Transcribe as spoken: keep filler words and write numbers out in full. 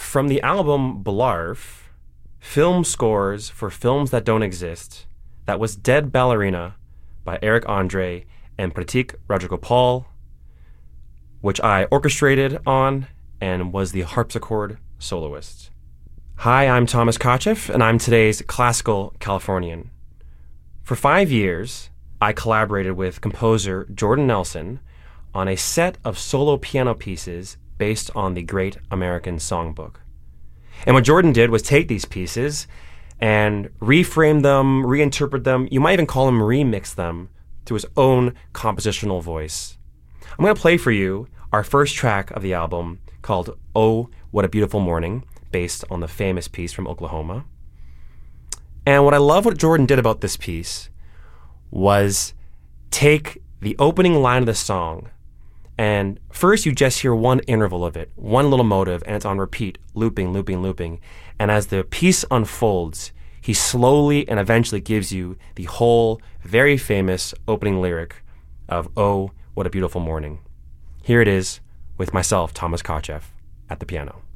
from the album Blarf, Film Scores for Films That Don't Exist, that was Dead Ballerina by Eric Andre and Pratik Rajagopal, which I orchestrated on and was the harpsichord soloist. Hi, I'm Thomas Kotcheff, and I'm today's classical Californian. For five years, I collaborated with composer Jordan Nelson on a set of solo piano pieces based on the Great American Songbook. And what Jordan did was take these pieces and reframe them, reinterpret them, you might even call them remix them to his own compositional voice. I'm going to play for you our first track of the album called Oh, What a Beautiful Morning, based on the famous piece from Oklahoma. And what I love what Jordan did about this piece was take the opening line of the song, and first you just hear one interval of it, one little motive, and it's on repeat, looping, looping, looping. And as the piece unfolds, he slowly and eventually gives you the whole very famous opening lyric of Oh, What a Beautiful Morning. Here it is with myself, Thomas Kotcheff, at the piano.